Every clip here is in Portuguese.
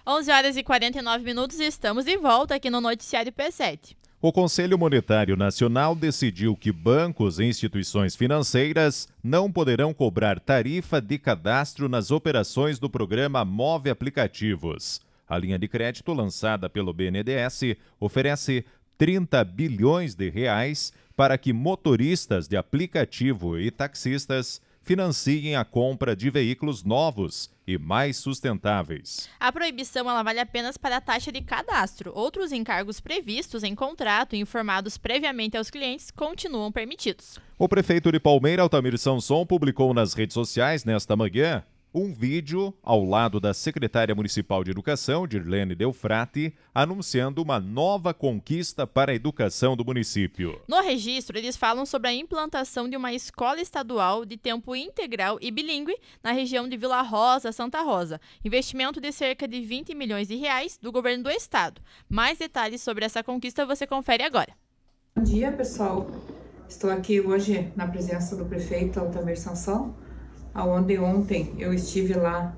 11 horas e 49 minutos e estamos de volta aqui no Noticiário P7. O Conselho Monetário Nacional decidiu que bancos e instituições financeiras não poderão cobrar tarifa de cadastro nas operações do programa Move Aplicativos. A linha de crédito lançada pelo BNDES oferece 30 bilhões de reais para que motoristas de aplicativo e taxistas financiem a compra de veículos novos e mais sustentáveis. A proibição ela vale apenas para a taxa de cadastro. Outros encargos previstos em contrato e informados previamente aos clientes continuam permitidos. O prefeito de Palmeira, Altamir Sanson, publicou nas redes sociais nesta manhã um vídeo ao lado da secretária municipal de Educação, Dirlene Delfrati, anunciando uma nova conquista para a educação do município. No registro, eles falam sobre a implantação de uma escola estadual de tempo integral e bilíngue na região de Vila Rosa, Santa Rosa. Investimento de cerca de 20 milhões de reais do governo do estado. Mais detalhes sobre essa conquista você confere agora. Bom dia, pessoal. Estou aqui hoje na presença do prefeito Altamir Sanson, onde ontem eu estive lá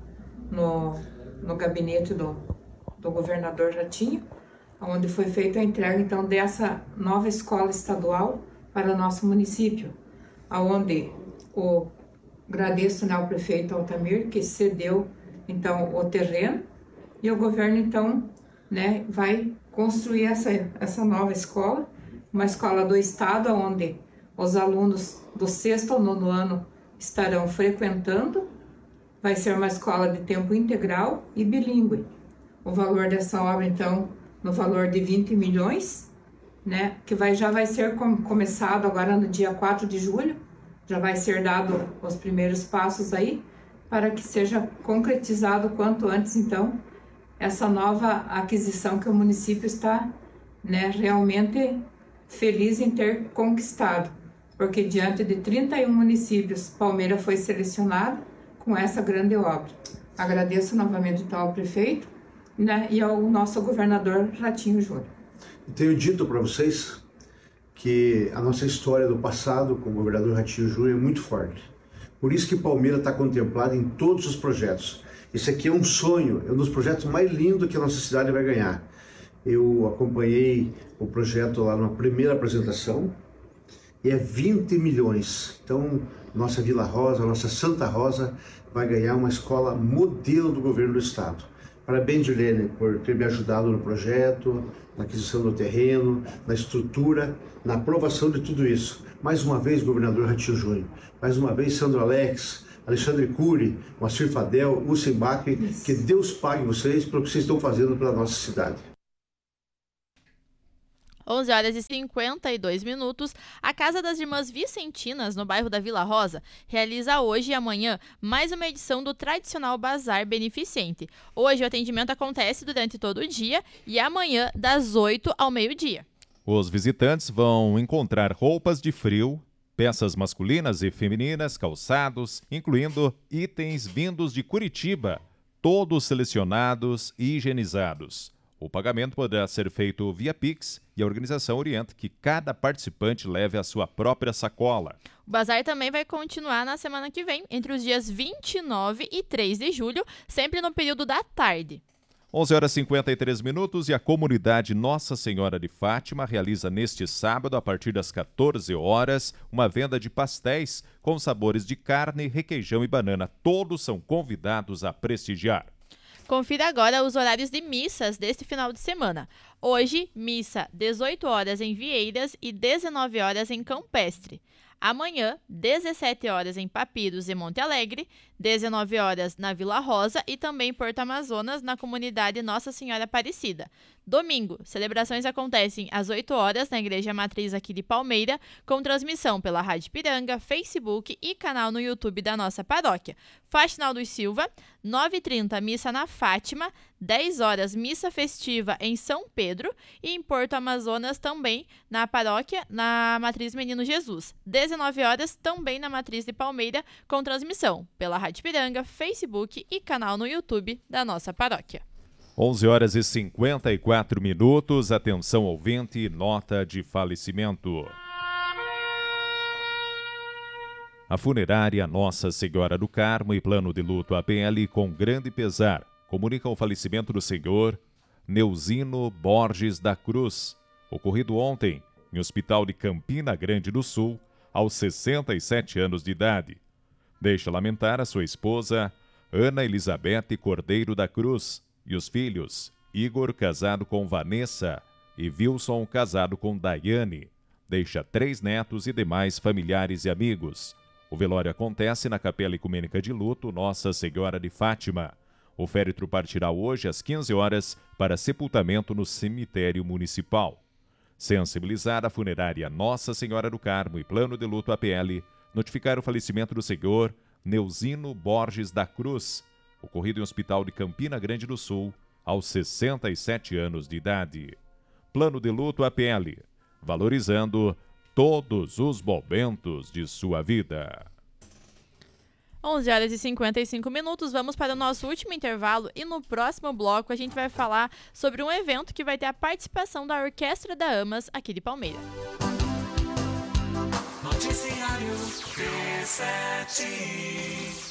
no gabinete do governador Ratinho, onde foi feita a entrega então dessa nova escola estadual para o nosso município, onde agradeço ao prefeito Altamir que cedeu então o terreno e o governo então vai construir essa nova escola, uma escola do estado onde os alunos do 6º ao 9º ano estarão frequentando. Vai ser uma escola de tempo integral e bilíngue. O valor dessa obra, então, no valor de 20 milhões, que já vai ser começado agora no dia 4 de julho, já vai ser dado os primeiros passos aí, para que seja concretizado quanto antes, então, essa nova aquisição que o município está realmente feliz em ter conquistado. Porque diante de 31 municípios, Palmeira foi selecionado com essa grande obra. Agradeço novamente então ao prefeito e ao nosso governador Ratinho Júnior. Tenho dito para vocês que a nossa história do passado com o governador Ratinho Júnior é muito forte. Por isso que Palmeira está contemplada em todos os projetos. Esse aqui é um sonho, é um dos projetos mais lindos que a nossa cidade vai ganhar. Eu acompanhei o projeto lá na primeira apresentação, e é 20 milhões. Então, nossa Vila Rosa, nossa Santa Rosa, vai ganhar uma escola modelo do governo do estado. Parabéns, Dirlene, por ter me ajudado no projeto, na aquisição do terreno, na estrutura, na aprovação de tudo isso. Mais uma vez, governador Ratinho Júnior. Mais uma vez, Sandro Alex, Alexandre Cury, Moacir Fadel, Ussenbach. Que Deus pague vocês pelo que vocês estão fazendo pela nossa cidade. 11 horas e 52 minutos, a Casa das Irmãs Vicentinas, no bairro da Vila Rosa, realiza hoje e amanhã mais uma edição do tradicional Bazar Beneficente. Hoje o atendimento acontece durante todo o dia e amanhã das 8 ao meio-dia. Os visitantes vão encontrar roupas de frio, peças masculinas e femininas, calçados, incluindo itens vindos de Curitiba, todos selecionados e higienizados. O pagamento poderá ser feito via Pix e a organização orienta que cada participante leve a sua própria sacola. O bazar também vai continuar na semana que vem, entre os dias 29 e 3 de julho, sempre no período da tarde. 11 horas e 53 minutos e a comunidade Nossa Senhora de Fátima realiza neste sábado, a partir das 14 horas, uma venda de pastéis com sabores de carne, requeijão e banana. Todos são convidados a prestigiar. Confira agora os horários de missas deste final de semana. Hoje, missa 18 horas em Vieiras e 19 horas em Campestre. Amanhã, 17 horas em Papiros e Monte Alegre, 19 horas na Vila Rosa e também em Porto Amazonas, na comunidade Nossa Senhora Aparecida. Domingo, celebrações acontecem às 8 horas na Igreja Matriz aqui de Palmeira, com transmissão pela Rádio Piranga, Facebook e canal no YouTube da nossa paróquia. Faxinal dos Silva, 9h30, missa na Fátima, 10 horas, missa festiva em São Pedro e em Porto Amazonas também na paróquia, na Matriz Menino Jesus. 19 horas também na Matriz de Palmeira, com transmissão pela Rádio Piranga, Facebook e canal no YouTube da nossa paróquia. 11 horas e 54 minutos. Atenção ouvinte, nota de falecimento. A funerária Nossa Senhora do Carmo e plano de luto APL com grande pesar comunicam o falecimento do senhor Neuzino Borges da Cruz, ocorrido ontem em hospital de Campina Grande do Sul, aos 67 anos de idade. Deixa lamentar a sua esposa, Ana Elizabeth Cordeiro da Cruz, e os filhos, Igor, casado com Vanessa, e Wilson, casado com Daiane. Deixa 3 netos e demais familiares e amigos. O velório acontece na Capela Ecumênica de Luto Nossa Senhora de Fátima. O féretro partirá hoje às 15 horas para sepultamento no cemitério municipal. Sensibilizar a funerária Nossa Senhora do Carmo e Plano de Luto APL notificar o falecimento do senhor Neuzino Borges da Cruz, ocorrido em hospital de Campina Grande do Sul, aos 67 anos de idade. Plano de Luto APL, valorizando todos os momentos de sua vida. 11 horas e 55 minutos, vamos para o nosso último intervalo e no próximo bloco a gente vai falar sobre um evento que vai ter a participação da Orquestra da Amas aqui de Palmeira. Noticiário P7.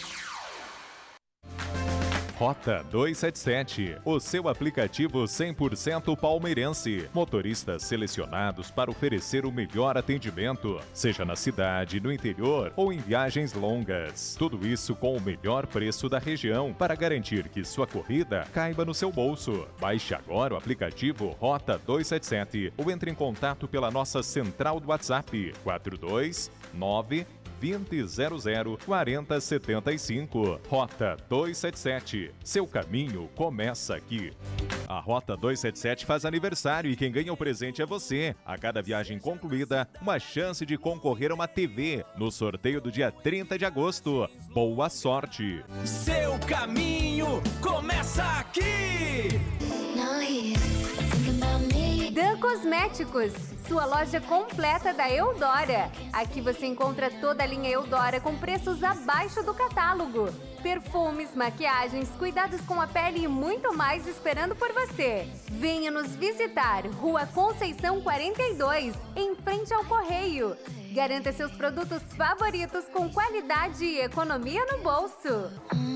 Rota 277, o seu aplicativo 100% palmeirense. Motoristas selecionados para oferecer o melhor atendimento, seja na cidade, no interior ou em viagens longas. Tudo isso com o melhor preço da região, para garantir que sua corrida caiba no seu bolso. Baixe agora o aplicativo Rota 277 ou entre em contato pela nossa central do WhatsApp 429 2000 4075. Rota 277. Seu caminho começa aqui. A Rota 277 faz aniversário e quem ganha o presente é você. A cada viagem concluída, uma chance de concorrer a uma TV no sorteio do dia 30 de agosto. Boa sorte! Seu caminho começa aqui! Dan Cosméticos, sua loja completa da Eudora. Aqui você encontra toda a linha Eudora com preços abaixo do catálogo. Perfumes, maquiagens, cuidados com a pele e muito mais esperando por você. Venha nos visitar, Rua Conceição 42, em frente ao Correio. Garanta seus produtos favoritos com qualidade e economia no bolso.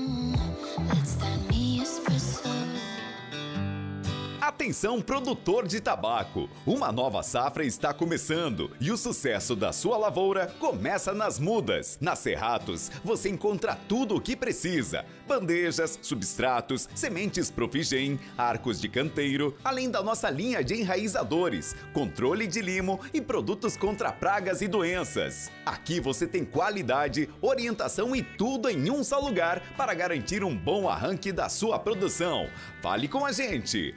Atenção, produtor de tabaco! Uma nova safra está começando e o sucesso da sua lavoura começa nas mudas. Na Cerratos, você encontra tudo o que precisa: bandejas, substratos, sementes Profigem, arcos de canteiro, além da nossa linha de enraizadores, controle de limo e produtos contra pragas e doenças. Aqui você tem qualidade, orientação e tudo em um só lugar para garantir um bom arranque da sua produção. Fale com a gente!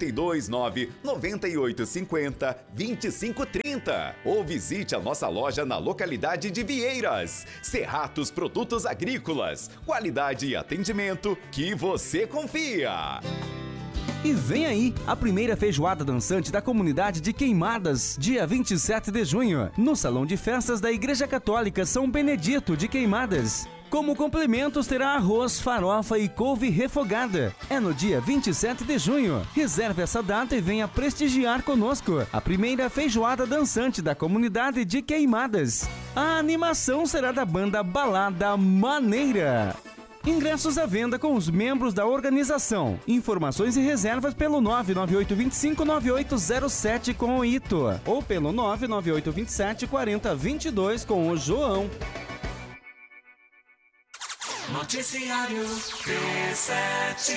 429-9850-2530 ou visite a nossa loja na localidade de Vieiras. Cerratos Produtos Agrícolas, qualidade e atendimento que você confia. E vem aí a primeira feijoada dançante da comunidade de Queimadas, dia 27 de junho, no Salão de Festas da Igreja Católica São Benedito de Queimadas. Como complementos terá arroz, farofa e couve refogada. É no dia 27 de junho. Reserve essa data e venha prestigiar conosco a primeira feijoada dançante da comunidade de Queimadas. A animação será da banda Balada Maneira. Ingressos à venda com os membros da organização. Informações e reservas pelo 998259807 com o Ito ou pelo 998274022 com o João. Noticiário P7.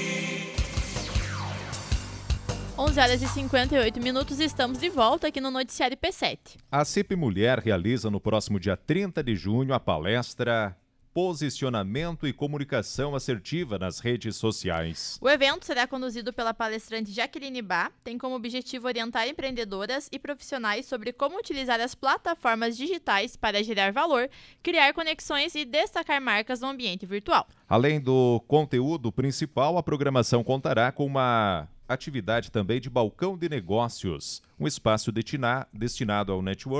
11 horas e 58 minutos, estamos de volta aqui no Noticiário P7. A CIP Mulher realiza no próximo dia 30 de junho a palestra Posicionamento e Comunicação Assertiva nas Redes Sociais. O evento será conduzido pela palestrante Jaqueline Bá, tem como objetivo orientar empreendedoras e profissionais sobre como utilizar as plataformas digitais para gerar valor, criar conexões e destacar marcas no ambiente virtual. Além do conteúdo principal, a programação contará com uma atividade também de balcão de negócios, um espaço destinado ao network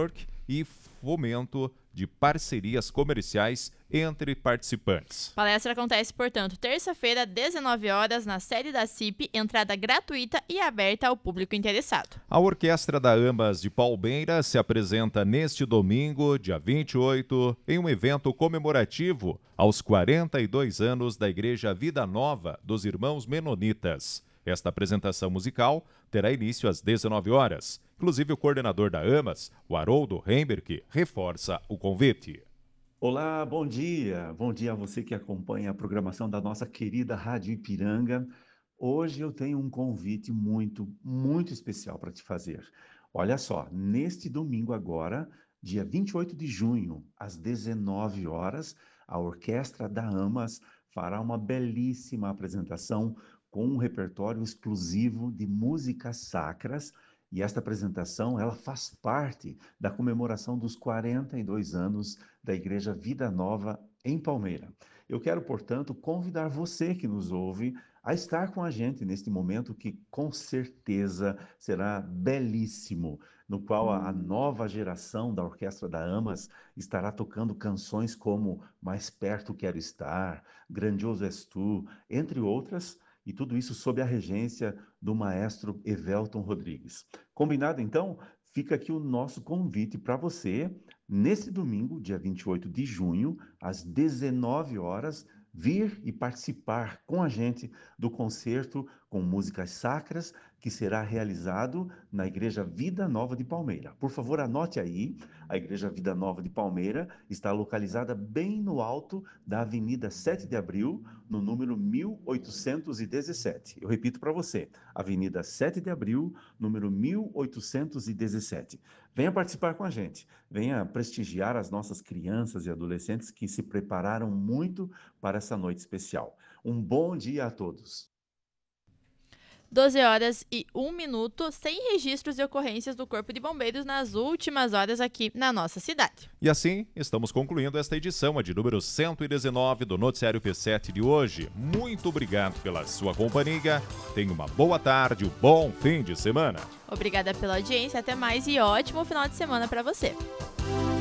e fomento de parcerias comerciais entre participantes. A palestra acontece, portanto, terça-feira, 19 horas, na sede da CIP, entrada gratuita e aberta ao público interessado. A Orquestra da AMAS de Palmeiras se apresenta neste domingo, dia 28, em um evento comemorativo aos 42 anos da Igreja Vida Nova dos Irmãos Menonitas. Esta apresentação musical terá início às 19 horas. Inclusive, o coordenador da AMAS, o Haroldo Heimberg, reforça o convite. Olá, bom dia. Bom dia a você que acompanha a programação da nossa querida Rádio Ipiranga. Hoje eu tenho um convite muito especial para te fazer. Olha só, neste domingo agora, dia 28 de junho, às 19 horas, a Orquestra da AMAS fará uma belíssima apresentação com um repertório exclusivo de músicas sacras. E esta apresentação, ela faz parte da comemoração dos 42 anos da Igreja Vida Nova em Palmeira. Eu quero, portanto, convidar você que nos ouve a estar com a gente neste momento que, com certeza, será belíssimo, no qual a nova geração da Orquestra da AMAS estará tocando canções como Mais Perto Quero Estar, Grandioso És Tu, entre outras, e tudo isso sob a regência do maestro Evelton Rodrigues. Combinado, então? Fica aqui o nosso convite para você, nesse domingo, dia 28 de junho, às 19 horas, vir e participar com a gente do concerto com músicas sacras que será realizado na Igreja Vida Nova de Palmeira. Por favor, anote aí, a Igreja Vida Nova de Palmeira está localizada bem no alto da Avenida 7 de Abril, no número 1817. Eu repito para você, Avenida 7 de Abril, número 1817. Venha participar com a gente, venha prestigiar as nossas crianças e adolescentes que se prepararam muito para essa noite especial. Um bom dia a todos. 12 horas e 1 minuto, sem registros de ocorrências do Corpo de Bombeiros nas últimas horas aqui na nossa cidade. E assim, estamos concluindo esta edição, a de número 119 do Noticiário P7 de hoje. Muito obrigado pela sua companhia. Tenha uma boa tarde, um bom fim de semana. Obrigada pela audiência, até mais e ótimo final de semana para você.